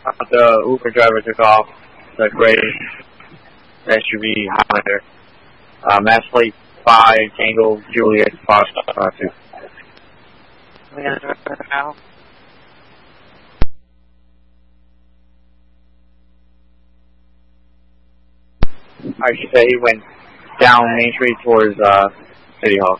The Uber driver took off. The gray SUV Highlander. Mass plate 5 Tango Juliet Foxtrot 2. We got a driver now. I should say he went down Main Street towards City Hall.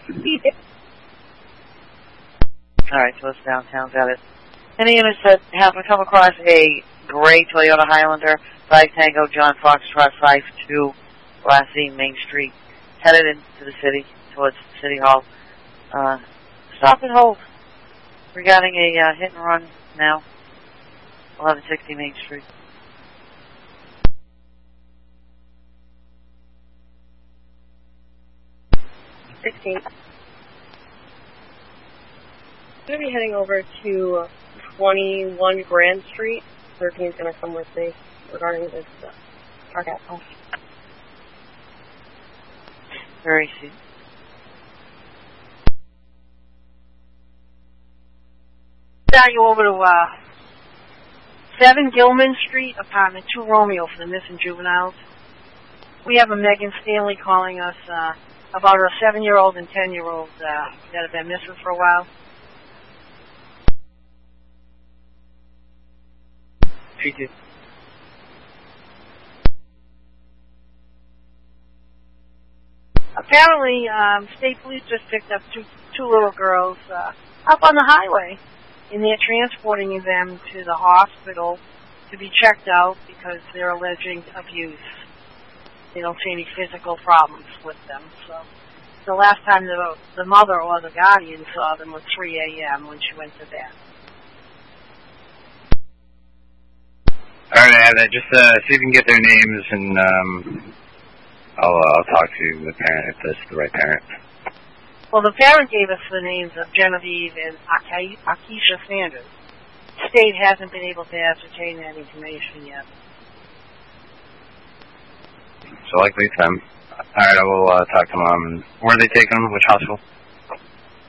Alright, so it's downtown, got it. Any units that happen to come across a gray Toyota Highlander, 5 Tango John Foxtrot 5-2, Class E, Main Street, headed into the city, towards City Hall. Stop and hold. Regarding a hit and run now, 1160 Main Street. I'm going to be heading over to 21 Grand Street. 13 is going to come with me regarding this car capsule. Very soon. Down you over to 7 Gilman Street, apartment 2 Romeo for the missing juveniles. We have a Megan Stanley calling us about her 7-year-old and 10-year-old that have been missing for a while. She did. Apparently, state police just picked up two little girls up on the highway, and they're transporting them to the hospital to be checked out because they're alleging abuse. They don't see any physical problems with them. So the last time the mother or the guardian saw them was 3 a.m. when she went to bed. All right, just see if you can get their names, and I'll talk to the parent if that's the right parent. Well, the parent gave us the names of Genevieve and Akeisha Sanders. State hasn't been able to ascertain that information yet. So likely it's them. All right, I will talk to Mom. And where are they taking them? Which hospital?